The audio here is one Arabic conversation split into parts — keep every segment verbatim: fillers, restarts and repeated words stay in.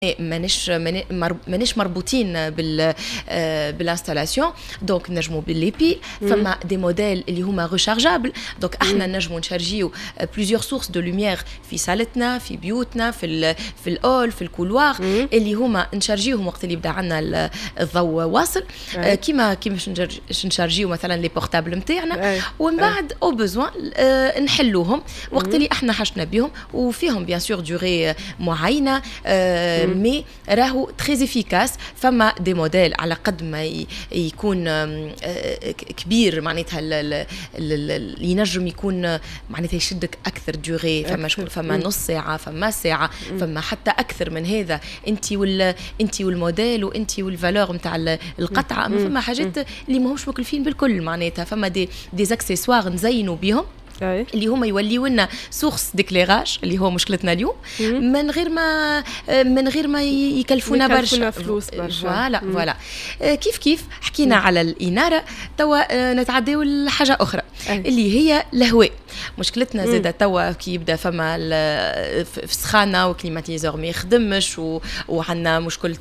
مانيش مانيش مربوطين بال بالانستالاسيون دونك نجموا باللي بي فما دي موديل اللي هما ريشارجابل دونك احنا نجموا نشارجيو بليزيور سورس دو لوميير في صالتنا في بيوتنا في ال في الاول في الكولوار اللي هما نشارجيوهم وقت اللي يبدا عندنا الضوء واصل كيما كيما نشارجيو مثلا لي بورتابل نتاعنا ومن بعد او بوزوان نحلوهم وقت اللي احنا حشنا بهم وفيهم بيان سور دوري معينه مي راهو تري افيكاس فما دي موديل على قد ما يكون كبير معناتها ينجم يكون معناتها يشدك اكثر دوري فما فما نص ساعه فما ساعه فما حتى اكثر من هذا انت وال انت والموديل وانت والفالور نتاع القطعه اما فما حاجات اللي ماهمش مكلفين بالكل معناتها فما دي دي اكسسوار نزينوا بهم اللي هما يوليو لنا سورس ديكليراج اللي هو مشكلتنا اليوم من غير ما من غير ما يكلفونا برشا فلوس برشا فوالا فوالا كيف كيف حكينا مم. على الإنارة توا نتعداو لحاجة أخرى أي. اللي هي الهواء مشكلتنا زادة توا كي يبدا فما في سخانة وكليماتيزور ما يخدمش وعندنا مشكلة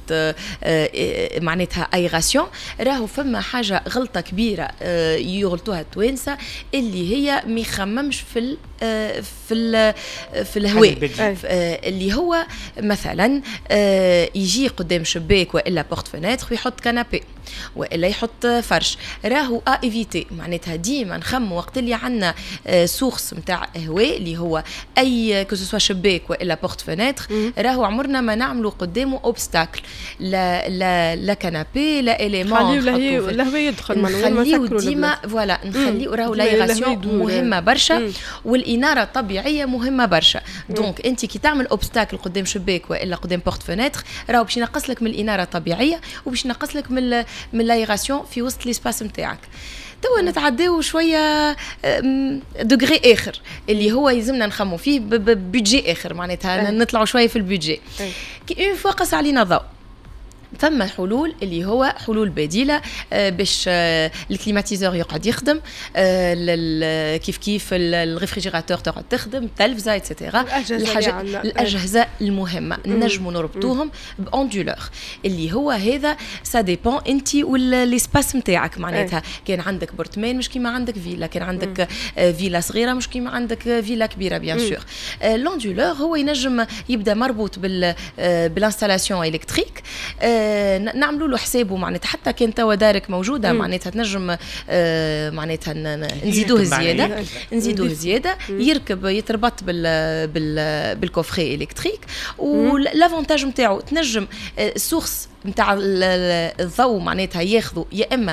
معناتها ايغاسيون راهو فما حاجة غلطة كبيرة يغلطوها التوانسة اللي هي ميخممش في ال في ال في الهواء اللي هو مثلا يجي قدام شباك والا بورت فينيتر ويحط كنابي والا يحط فرش راهو ا ايفيتي معناتها ديما نخمو وقت اللي عندنا سورس نتاع هواء اللي هو اي كو سوا شباك والا بورت فينيتر راهو عمرنا ما نعملوا قدامه اوبستاكل لا لا لا كنابي لا اليمون نخليو الهواء يدخل نخليو ديما فوالا نخليو راهو لايغاسيون مهمه برشا والإنارة الطبيعية مهمة برشا دونك أنت كي تعمل أوبستاكل قدام شباك وإلا قدام بورت فينيتر راهو باش ينقص لك من الإنارة الطبيعية وباش ينقص لك من من لايغاسيون في وسط ليسباس نتاعك توا نتعداو شويه دوغري اخر اللي هو يلزمنا نخمو فيه ببيدجي اخر معناتها نطلعوا شويه في البيدجي كي اون فوا قص علينا ضوء ثم حلول اللي هو حلول بديله باش الكليماتيزور يقعد يخدم كيف كيف الريفريجيراتور تقعد تخدم التلفزه ايتترا الحاجه الاجهزه المهمه نجموا نربطوهم باوندولور اللي هو هذا سا ديبون انت والسباس نتاعك معناتها كان عندك برطمان مش كيما عندك فيلا كان عندك فيلا صغيره مش كيما عندك فيلا كبيره بيان سور الاوندولور هو ينجم يبدا مربوط بال بالانستالاسيون الكتريك نعملوا له حسابه معناتها حتى كان توا دارك موجوده معناتها تنجم معناتها نزيدوه زياده نزيدوه زياده يركب يتربط بال بال بالكوفري الكتريك والافونتاج نتاعو تنجم سورس نتاع الضوء معناتها ياخذوا يا اما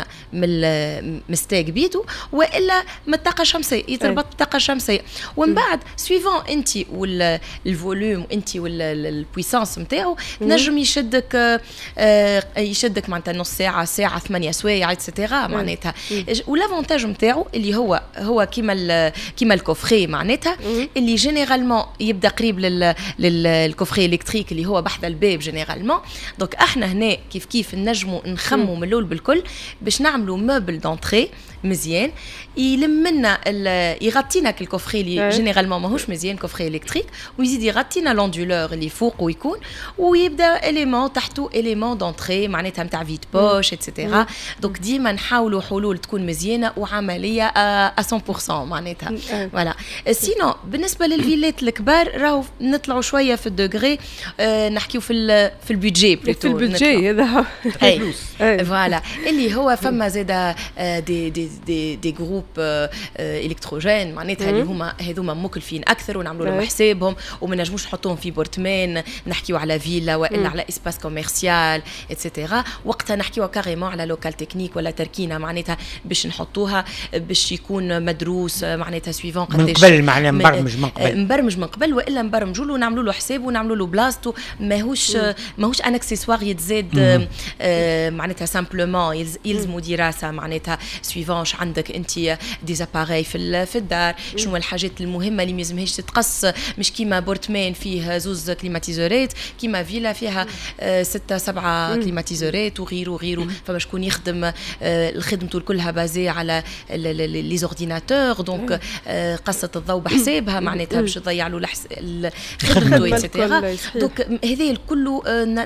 من مستاق بيدو والا من الطاقه الشمسيه يتربط بالطاقه الشمسيه ومن بعد سويفون انت والفوليوم انت والبويسانس نتاعو تنجم يشدك يشدك معناتها نص ساعه ساعه ثمانية سوايع ايتترا معناتها والافونتاج نتاعو اللي هو هو كيما كيما الكوفري معناتها اللي جينيرالمون يبدا قريب للكوفري الكتريك اللي هو بحذا الباب جينيرالمون دونك احنا هنا كيف كيف نجموا نخموا من الاول بالكل باش نعملوا موبل دونتري مزيان يلم لنا يغطينا الكوفري اللي جينيرالمون ماهوش مزيان كوفري الكتريك ويزيد يغطينا لوندولور اللي فوق ويكون ويبدا اليمون تحته اليمون دونتري معناتها نتاع فيت بوش ايتترا دونك ديما نحاولوا حلول تكون مزيانه وعمليه ا مية بالمية معناتها فوالا سينو بالنسبه للفيلات الكبار راهو نطلعوا شويه في الدوغري اه نحكيو في في البيدجي في البيدجي هذا فلوس فوالا اللي هو فما زاده دي دي دي دي جروب الكتروجين معناتها اللي هما هذوما مكلفين اكثر ونعملوا لهم حسابهم وما نجموش نحطوهم في بورتمان نحكيو على فيلا والا على اسباس كوميرسيال ايتترا وقتها نحكيو كاريمون على لوكال تكنيك ولا تركينه معناتها باش نحطوها باش يكون مدروس معناتها سويفون قداش من قبل معناها مبرمج من قبل مبرمج من قبل والا مبرمجوا له ونعملوا له حساب ونعملوا له بلاصتو ماهوش ماهوش ان اكسسوار يتزاد معناتها سامبلومون يلزموا دراسه معناتها سويفون واش عندك انت دي زاباري في في الدار شنو الحاجات المهمه اللي ما يلزمهاش تتقص مش كيما بورتمان فيه زوز كليماتيزورات كيما فيلا فيها ستة سبعة نتاع كليماتيزورات وغيره وغيره، فما شكون يخدم خدمته كلها بازي على لي زورديناتور، دونك قصه الضوء بحسابها معناتها باش تضيع له خدمته ايتترا. دونك هذا الكل